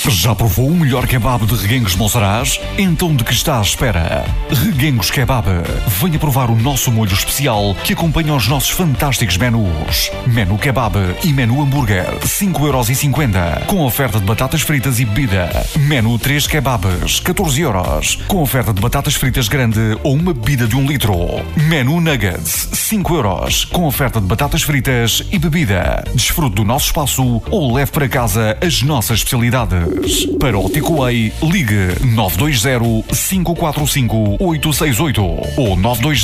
Já provou o melhor kebab de Reguengos de Monsaraz? Então de que está à espera? Reguengos Kebab. Venha provar o nosso molho especial que acompanha os nossos fantásticos menus. Menu Kebab e Menu Hambúrguer, 5,50€, com oferta de batatas fritas e bebida. Menu 3 Kebabs, 14€, com oferta de batatas fritas grande ou uma bebida de 1 litro. Menu Nuggets, 5€, com oferta de batatas fritas e bebida. Desfrute do nosso espaço ou leve para casa as nossas especialidades. Para o takeaway, ligue 920-545-868 ou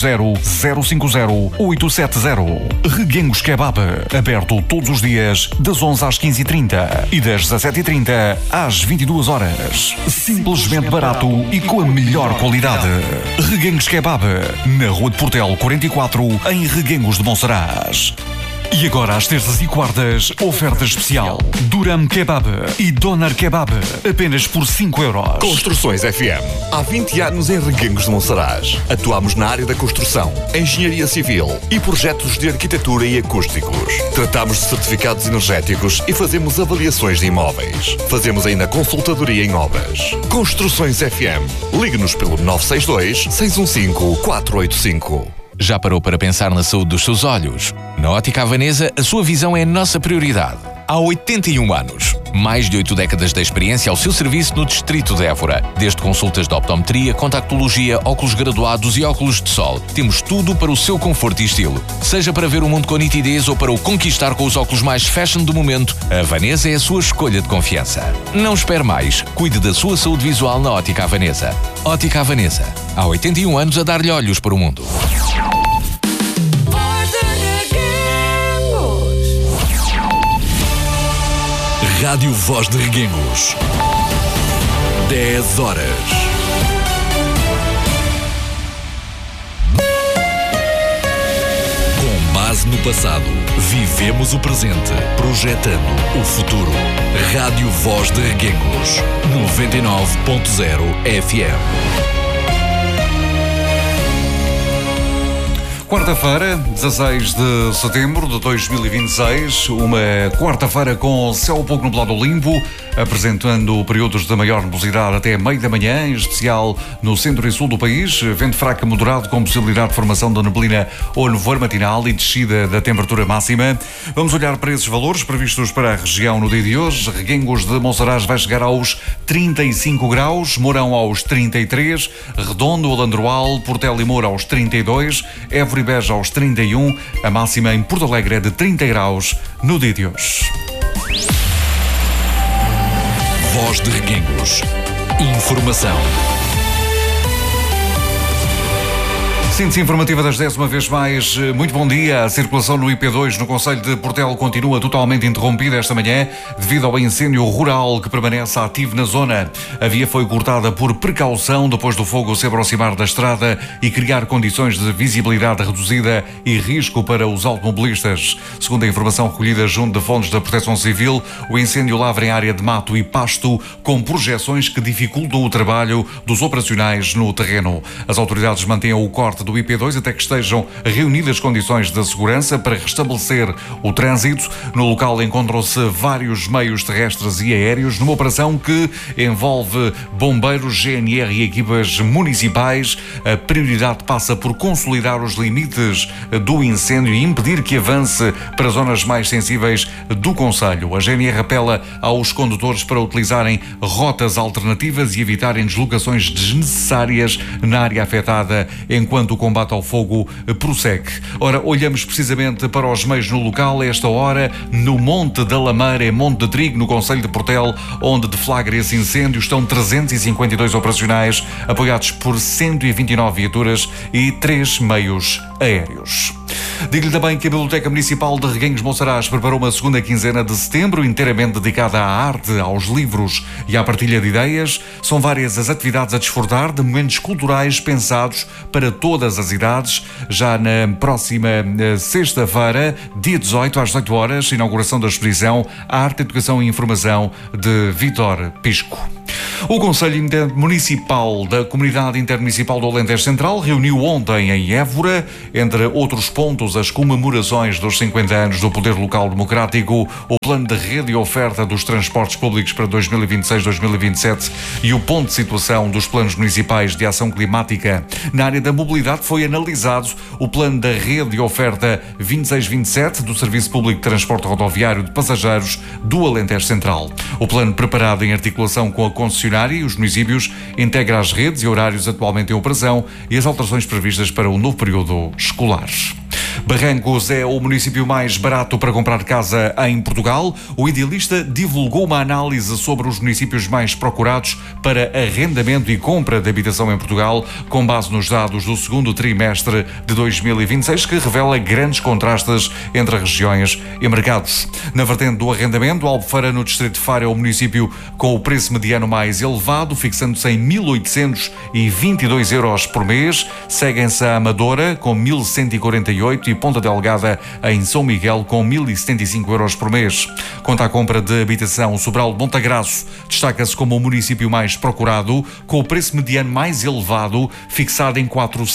920-050-870. Reguengos Kebab, aberto todos os dias das 11 às 15h30 e das 17h30 às 22h. Simplesmente barato e com a melhor qualidade. Reguengos Kebab, na Rua de Portelo 44, em Reguengos de Monsaraz. E agora, às terças e quartas, oferta especial. Duram Kebab e Doner Kebab, apenas por 5€. Construções FM. Há 20 anos em Reguengos de Monsaraz. Atuamos na área da construção, engenharia civil e projetos de arquitetura e acústicos. Tratamos de certificados energéticos e fazemos avaliações de imóveis. Fazemos ainda consultadoria em obras. Construções FM. Ligue-nos pelo 962-615-485. Já parou para pensar na saúde dos seus olhos? Na Ótica Havanesa, a sua visão é a nossa prioridade. Há 81 anos. Mais de 8 décadas de experiência ao seu serviço no Distrito de Évora. Desde consultas de optometria, contactologia, óculos graduados e óculos de sol. Temos tudo para o seu conforto e estilo. Seja para ver o mundo com nitidez ou para o conquistar com os óculos mais fashion do momento, a Havanesa é a sua escolha de confiança. Não espere mais. Cuide da sua saúde visual na Ótica Havanesa. Ótica Havanesa. Há 81 anos a dar-lhe olhos para o mundo. Rádio Voz de Reguengos. 10 horas. Com base no passado, vivemos o presente, projetando o futuro. Rádio Voz de Reguengos. 99.0 FM. Quarta-feira, 16 de setembro de 2026, uma quarta-feira com céu pouco nublado ao limpo, apresentando períodos de maior nebulosidade até meio da manhã, em especial no centro e sul do país, vento fraco a moderado com possibilidade de formação de neblina ou nevoeiro matinal e descida da temperatura máxima. Vamos olhar para esses valores previstos para a região no dia de hoje. Reguengos de Monsaraz vai chegar aos 35 graus, Mourão aos 33, Redondo, Alandroal, Portela e Moura aos 32, Évora e Beja aos 31, a máxima em Porto Alegre é de 30 graus no dia de hoje. Voz de Reguengos. Informação. Síntese informativa das 10 uma vez mais. Muito bom dia. A circulação no IP2 no concelho de Portelo continua totalmente interrompida esta manhã devido ao incêndio rural que permanece ativo na zona. A via foi cortada por precaução depois do fogo se aproximar da estrada e criar condições de visibilidade reduzida e risco para os automobilistas. Segundo a informação recolhida junto de fontes da Proteção Civil, o incêndio lavra em área de mato e pasto com projeções que dificultam o trabalho dos operacionais no terreno. As autoridades mantêm o corte do IP2 até que estejam reunidas condições de segurança para restabelecer o trânsito. No local encontram-se vários meios terrestres e aéreos numa operação que envolve bombeiros, GNR e equipas municipais. A prioridade passa por consolidar os limites do incêndio e impedir que avance para zonas mais sensíveis do concelho. A GNR apela aos condutores para utilizarem rotas alternativas e evitarem deslocações desnecessárias na área afetada enquanto o combate ao fogo prossegue. Ora, olhamos precisamente para os meios no local, a esta hora, no Monte da Lameira, em Monte de Trigo, no concelho de Portelo, onde deflagra esse incêndio, estão 352 operacionais, apoiados por 129 viaturas e 3 meios aéreos. Digo-lhe também que a Biblioteca Municipal de Reguengos de Monsaraz preparou uma segunda quinzena de setembro, inteiramente dedicada à arte, aos livros e à partilha de ideias. São várias as atividades a desfrutar de momentos culturais pensados para todas as idades. Já na próxima sexta-feira, dia 18, às 18 horas, inauguração da exposição Arte, Educação e Informação de Vítor Pisco. O Conselho Municipal da Comunidade Intermunicipal do Alentejo Central reuniu ontem em Évora, entre outros pontos, as comemorações dos 50 anos do Poder Local Democrático, o plano de rede e oferta dos transportes públicos para 2026-2027 e o ponto de situação dos planos municipais de ação climática. Na área da mobilidade foi analisado o plano da rede e oferta 26-27 do Serviço Público de Transporte Rodoviário de Passageiros do Alentejo Central. O plano, preparado em articulação com a concessionária e os municípios, integra as redes e horários atualmente em operação e as alterações previstas para o novo período escolar. Barrancos é o município mais barato para comprar casa em Portugal. O Idealista divulgou uma análise sobre os municípios mais procurados para arrendamento e compra de habitação em Portugal, com base nos dados do segundo trimestre de 2026, que revela grandes contrastes entre regiões e mercados. Na vertente do arrendamento, Albufeira, no distrito de Faro, é o município com o preço mediano mais elevado, fixando-se em 1.822 euros por mês. Seguem-se a Amadora, com 1.148, e Ponta Delgada, em São Miguel, com 1.075 euros por mês. Quanto à compra de habitação, Sobral de Montagraço destaca-se como o município mais procurado, com o preço mediano mais elevado, fixado em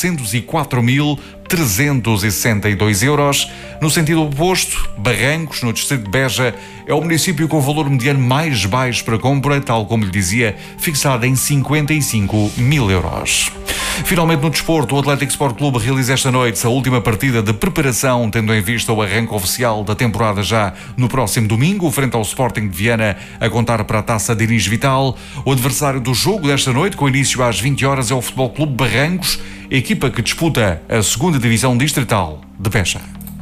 404.362 euros. No sentido oposto, Barrancos, no distrito de Beja, é o município com o valor mediano mais baixo para compra, tal como lhe dizia, fixado em 55 mil euros. Finalmente, no desporto, o Atlético Sport Clube realiza esta noite a última partida de preparação, tendo em vista o arranque oficial da temporada já no próximo domingo, frente ao Sporting de Viana, a contar para a Taça Diniz Vital. O adversário do jogo desta noite, com início às 20 horas, é o Futebol Clube Barrancos, equipa que disputa a 2ª Divisão Distrital de Beja.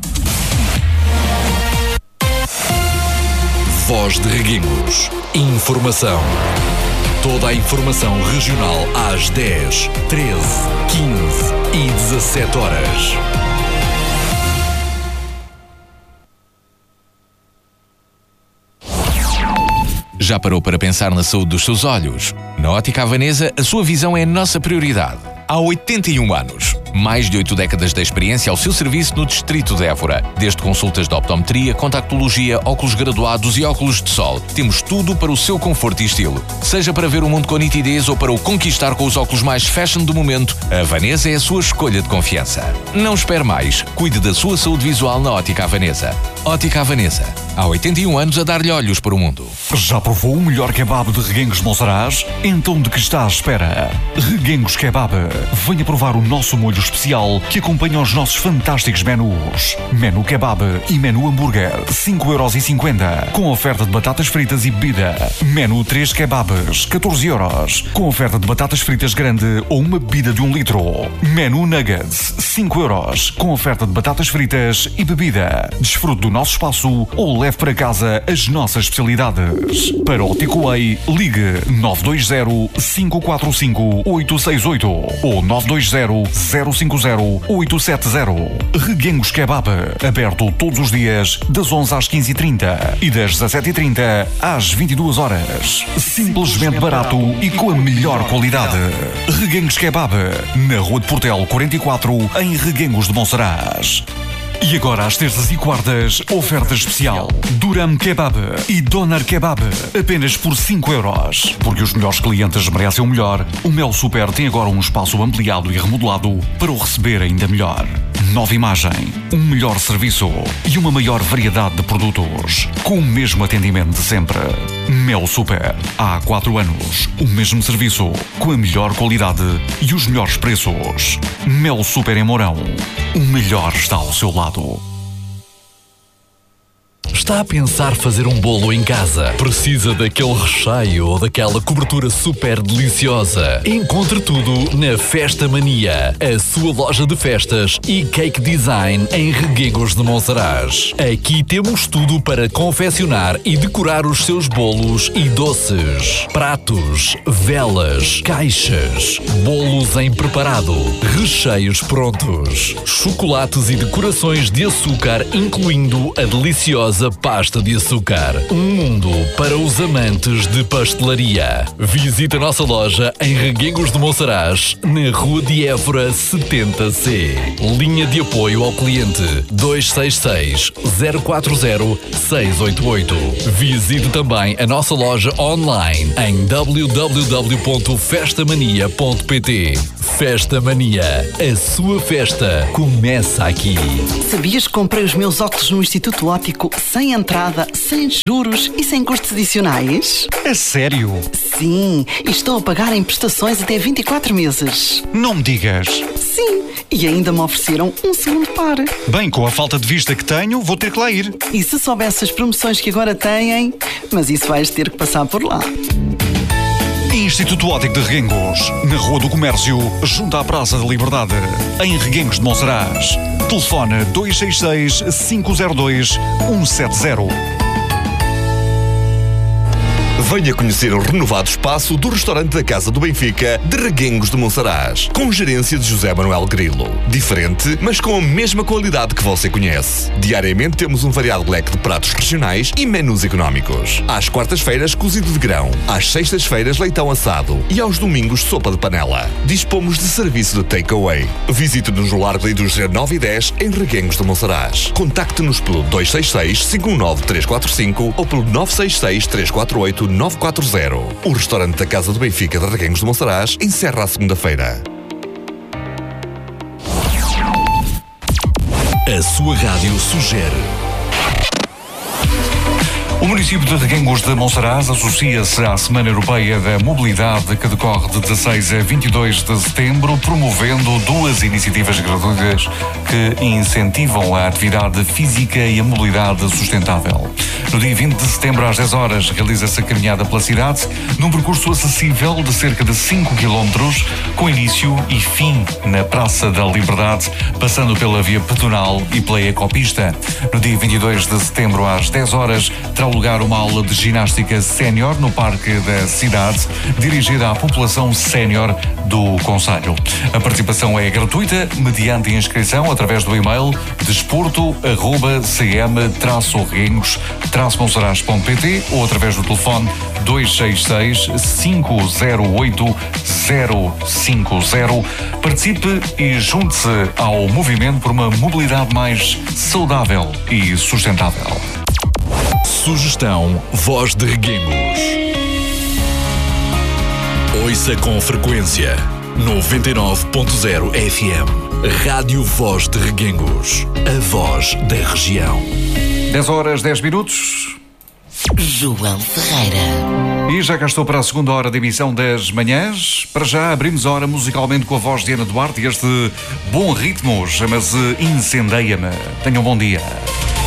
Voz de Reguengos. Informação. Toda a informação regional às 10, 13, 15 e 17 horas. Já parou para pensar na saúde dos seus olhos? Na Ótica Havanesa, a sua visão é a nossa prioridade. Há 81 anos. Mais de 8 décadas de experiência ao seu serviço no distrito de Évora. Desde consultas de optometria, contactologia, óculos graduados e óculos de sol. Temos tudo para o seu conforto e estilo. Seja para ver o mundo com nitidez ou para o conquistar com os óculos mais fashion do momento, a Havanesa é a sua escolha de confiança. Não espere mais. Cuide da sua saúde visual na Ótica Havanesa. Ótica Havanesa. Há 81 anos a dar-lhe olhos para o mundo. Já provou o melhor kebab de Reguengos de Monsaraz? Então de que está à espera? Reguengos Kebab. Venha provar o nosso molho especial que acompanha os nossos fantásticos menus. Menu Kebab e Menu Hambúrguer, 5,50€, com oferta de batatas fritas e bebida. Menu 3 Kebabs, 14 euros, com oferta de batatas fritas grande ou uma bebida de 1 litro. Menu Nuggets, 5 euros, com oferta de batatas fritas e bebida. Desfrute do nosso espaço ou leve para casa as nossas especialidades. Para o takeaway, ligue 920-545-868 ou 920-050-870. Reguengos Kebab, aberto todos os dias das 11 às 15h30 e das 17h30 às 22 horas. Simplesmente barato e com a melhor qualidade. Reguengos Kebab, na Rua de Portel 44, em Reguengos de Monsaraz. E agora, às terças e quartas, oferta especial. Duram Kebab e Doner Kebab, apenas por 5 euros. Porque os melhores clientes merecem o melhor, o Mel Super tem agora um espaço ampliado e remodelado para o receber ainda melhor. Nova imagem, um melhor serviço e uma maior variedade de produtos, com o mesmo atendimento de sempre. Mel Super. Há 4 anos, o mesmo serviço, com a melhor qualidade e os melhores preços. Mel Super em Mourão. O melhor está ao seu lado. Está a pensar fazer um bolo em casa? Precisa daquele recheio ou daquela cobertura super deliciosa? Encontre tudo na Festa Mania, a sua loja de festas e cake design em Reguengos de Monsaraz. Aqui temos tudo para confeccionar e decorar os seus bolos e doces. Pratos, velas, caixas, bolos em preparado, recheios prontos, chocolates e decorações de açúcar, incluindo a deliciosa deliciosa pasta de açúcar. Um mundo para os amantes de pastelaria. Visite a nossa loja em Reguengos de Monsaraz, na Rua de Évora 70C. Linha de apoio ao cliente 266 040 688. Visite também a nossa loja online em www.festamania.pt. Festa Mania, a sua festa começa aqui. Sabias que comprei os meus óculos no Instituto Óptico sem entrada, sem juros e sem custos adicionais? É sério? Sim, e estou a pagar em prestações até 24 meses. Não me digas. Sim, e ainda me ofereceram um segundo par. Bem, com a falta de vista que tenho, vou ter que lá ir. E se soubesse as promoções que agora têm, mas isso vais ter que passar por lá. Instituto Óptico de Reguengos, na Rua do Comércio, junto à Praça da Liberdade, em Reguengos de Monsaraz. Telefone 266 502 170. Venha conhecer o renovado espaço do restaurante da Casa do Benfica de Reguengos de Monsaraz, com gerência de José Manuel Grilo. Diferente, mas com a mesma qualidade que você conhece. Diariamente temos um variado leque de pratos regionais e menus económicos. Às quartas-feiras, cozido de grão. Às sextas-feiras, leitão assado. E aos domingos, sopa de panela. Dispomos de serviço de takeaway. Visite-nos no Largo da Indústria 9 e 10, em Reguengos de Monsaraz. Contacte-nos pelo 266-519-345 ou pelo 966-348-940. O restaurante da Casa do Benfica de Reguengos de Monsaraz encerra a segunda-feira. A sua rádio sugere. O município de Reguengos de Monsaraz associa-se à Semana Europeia da Mobilidade, que decorre de 16 a 22 de setembro, promovendo duas iniciativas gratuitas que incentivam a atividade física e a mobilidade sustentável. No dia 20 de setembro, às 10 horas, realiza-se a caminhada pela cidade, num percurso acessível de cerca de 5 km, com início e fim na Praça da Liberdade, passando pela via pedonal e pela ecopista. No dia 22 de setembro, às 10 horas, terá lugar uma aula de ginástica sénior no Parque da Cidade, dirigida à população sénior do concelho. A participação é gratuita, mediante inscrição através do e-mail desporto@cm-reguengos-monsaraz.pt ou através do telefone 266-508-050. Participe e junte-se ao movimento por uma mobilidade mais saudável e sustentável. Sugestão Voz de Reguengos. Ouça com frequência 99.0 FM. Rádio Voz de Reguengos. A voz da região. 10 horas, 10 minutos. João Ferreira. E já cá estou para a segunda hora de emissão das manhãs. Para já abrimos a hora musicalmente com a voz de Ana Duarte e este bom ritmo chama-se Incendeia-me. Tenham um bom dia.